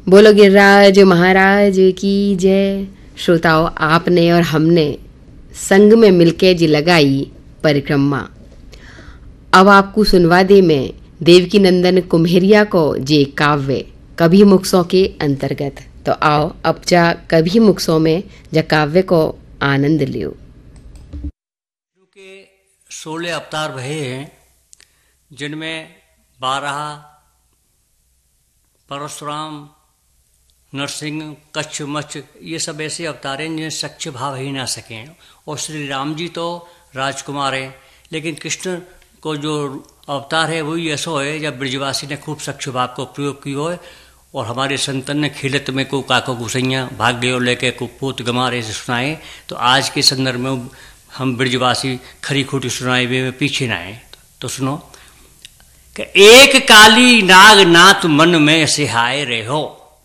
बोलो गिरिराज महाराज की जय। श्रोताओं, आपने और हमने संग में मिलके जी लगाई परिक्रमा। अब आपको सुनवा दे मैं देवकी नंदन कुम्हेरिया को जे काव्य कभी मुक्सों के अंतर्गत। तो आओ अब जा कभी मुक्सों में जा काव्य को आनंद लियो। के 16 अवतार भये हैं, जिनमें 12 परशुराम, नरसिंह, कच्छ, मच्छ, ये सब ऐसे अवतार हैं जिन्हें सच्चे भाव ही ना सकें। और श्री राम जी तो राजकुमार हैं, लेकिन कृष्ण को जो अवतार है वही ऐसो है जब ब्रजवासी ने खूब सच्च भाव को प्रयोग किया है। और हमारे संतन ने खिलत में को काको गुसैया भाग गयो लेके को पोत गमारे से सुनाए। तो आज के संदर्भ में हम ब्रजवासी खरी खोटी सुनाए हुए में पीछे ना आए। तो सुनो कि एक काली नाग नाथ मन में सिहाय रहो,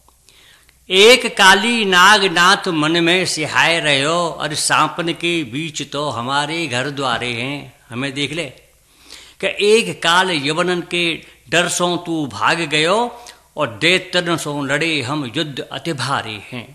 एक काली नाग नाथ मन में सिहाय रहो, और सांपन के बीच तो हमारे घर द्वारे हैं। हमें देख ले कि एक काल यवनन के डर सो तू भाग गयो, और दैत्यन सो लड़े हम युद्ध अति भारी हैं।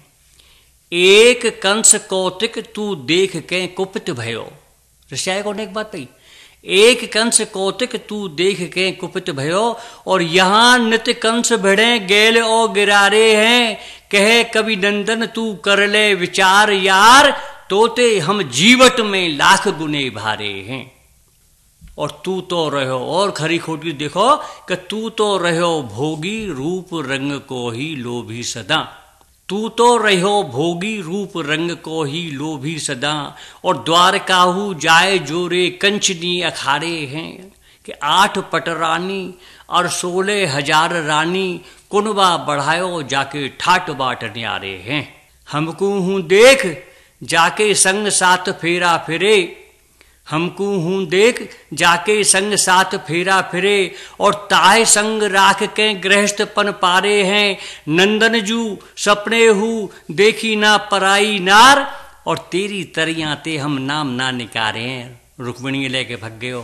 एक कंस कौतिक तू देख के कुपित भयो। ऋषि को ने एक बात कही, एक कंस कौतिक तू देख के कुपित भयो, और यहां नित्य कंस भिड़े गेल ओ गिरारे हैं। कहे कवि नंदन तू कर ले विचार यार, तोते हम जीवट में लाख गुने भारे हैं। और तू तो रहो, और खरी खोटी देखो कि तू तो रहो भोगी रूप रंग को ही लोभी सदा, तू तो रहो भोगी रूप रंग को ही लोभी सदा। और द्वारकाहू जाए जोरे कंचनी अखाड़े हैं, कि 8 पटरानी और 16,000 रानी, कुनबा बढ़ायो जाके ठाट बाट न्यारे हैं। हमको हूं देख जाके संग साथ फेरा फिरे, हमको हूं देख जाके संग साथ फेरा फिरे, और ताहे संग राख के गृहस्थपन पारे हैं। नंदन जू सपने हूँ देखी ना पराई नार, और तेरी तरियां ते हम नाम ना निकारे हैं। रुक्मिणी लेके भग गयो।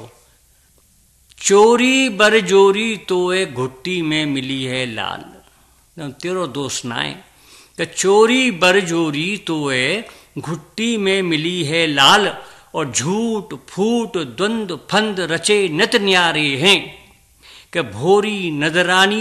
चोरी बर जोरी तोए घुट्टी में मिली है लाल, तेरो दोष नाए। तो चोरी बर जोरी तोए घुट्टी में मिली है लाल, और झूठ फूट द्वंद फंद रचे नित न्यारे हैं। कि भोरी नदरानी